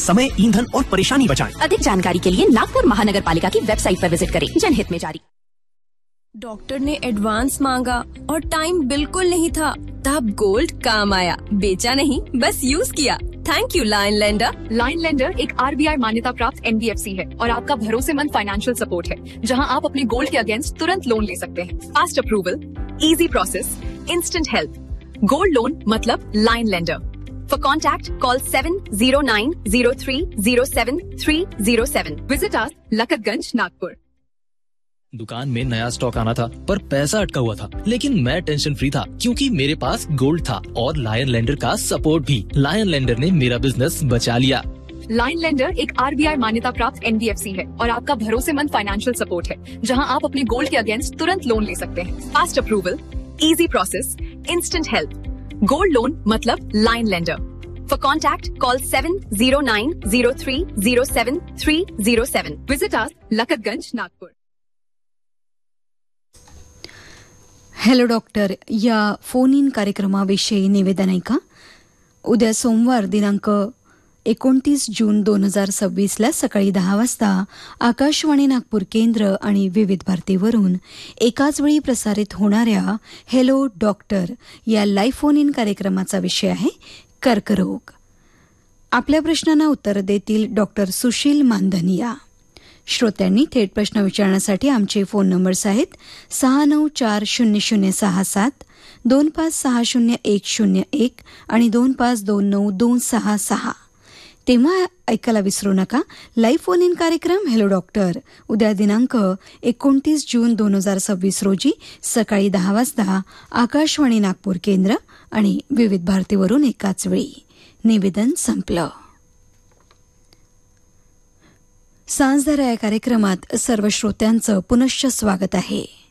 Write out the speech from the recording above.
समय, ईंधन और परेशानी बचाएं। अधिक जानकारी के लिए नागपुर महानगर पालिका की वेबसाइट पर विजिट करें। जनहित में जारी। डॉक्टर ने एडवांस मांगा और टाइम बिल्कुल नहीं था, तब गोल्ड काम आया। बेचा नहीं, बस use KIA. Thank you lion lender. Lion lender एक RBI मान्यता प्राप्त NBFC है और आपका भरोसेमंद फाइनेंशियल सपोर्ट है, जहां आप अपने गोल्ड के अगेंस्ट तुरंत लोन ले सकते हैं। Fast approval, easy process, instant help. Gold loan मतलब lion lender. For contact, call 70990307 Visit us, लकतगंज, Nagpur. दुकान में नया स्टॉक आना था पर पैसा अटका हुआ था, लेकिन मैं टेंशन फ्री था क्योंकि मेरे पास गोल्ड था और लायन लेंडर का सपोर्ट भी। लायन लेंडर ने मेरा बिजनेस बचा लिया। लायन लेंडर एक RBI मान्यता प्राप्त NBFC है और आपका भरोसेमंद फाइनेंशियल सपोर्ट है, जहां आप अपने गोल्ड के अगेंस्ट तुरंत लोन ले सकते हैं। Fast approval, easy process, instant help. Gold loan मतलब lion lender. For contact, call 70990307 Visit us, लकतगंज, Nagpur. Hello doctor या फोन इन कार्यक्रमाविषयी निवेदन ऐका। उद्या सोमवार दिनांक 29 जून 2026 सकाळी 10 वाजता आकाशवाणी नागपूर केंद्र आणि विविध भारतीवरून एकाच वेळी प्रसारित होणाऱ्या हॅलो डॉक्टर या लाईव्ह फोन इन कार्यक्रमाचा विषय आहे कर्करोग। आपल्या प्रश्नांना उत्तर देतील डॉक्टर सुशील मानधनिया। श्रोत्यांनी थेट प्रश्न विचारण्यासाठी आमचे फोन नंबर्स आहेत 69400067, 25600101 आणि 25292266। तेव्हा ऐकायला विसरू नका लाईव्ह फोन इन कार्यक्रम हॅलो डॉक्टर उद्या दिनांक 29 जून 2026 रोजी सकाळी 10 वाजता आकाशवाणी नागपूर केंद्र आणि विविध भारतीवरून एकाच वेळी। निवेदन संपलं। सांजधारा या कार्यक्रमात सर्व श्रोत्यांचं पुनश्च स्वागत आहे।